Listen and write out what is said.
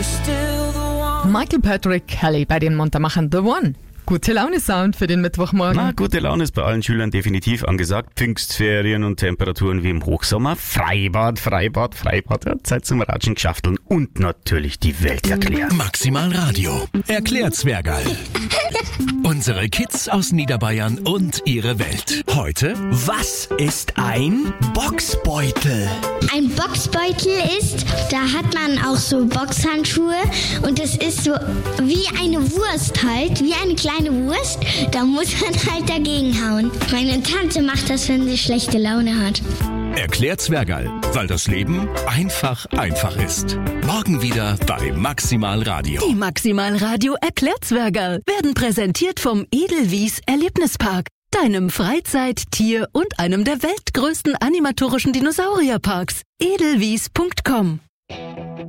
Michael Patrick Kelly bei den Muntermachern The One. Gute Laune-Sound für den Mittwochmorgen. Na, gute Laune ist bei allen Schülern definitiv angesagt. Pfingstferien und Temperaturen wie im Hochsommer. Freibad. Ja, Zeit zum Ratschen, Schafteln und natürlich die Welt erklären. Maximal Radio erklärt Zwergerl. Unsere Kids aus Niederbayern und ihre Welt. Heute, Was ist ein Boxbeutel? Ein Boxbeutel ist, da hat man auch so Boxhandschuhe und es ist so wie eine Wurst halt, wie eine kleine Wurst. Da muss man halt dagegen hauen. Meine Tante macht das, wenn sie schlechte Laune hat. erklärt Zwergerl, weil das Leben einfach ist. Morgen wieder bei Maximal Radio. Die Maximal Radio erklärt Zwergerl werden präsentiert vom Edelwies Erlebnispark, deinem Freizeit-, Tier- und einem der weltgrößten animatorischen Dinosaurierparks. edelwies.com